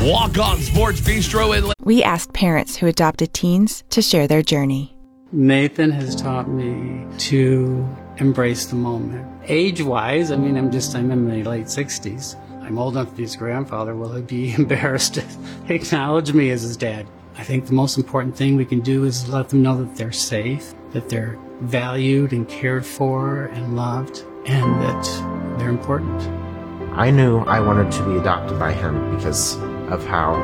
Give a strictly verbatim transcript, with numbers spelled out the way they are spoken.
Walk On Sports Bistro in... We asked parents who adopted teens to share their journey. Nathan has taught me to embrace the moment. Age-wise, I mean, I'm just, I'm in my late sixties. I'm old enough to be his grandfather. Will he be embarrassed to acknowledge me as his dad? I think the most important thing we can do is let them know that they're safe, that they're valued and cared for and loved, and that they're important. I knew I wanted to be adopted by him because of how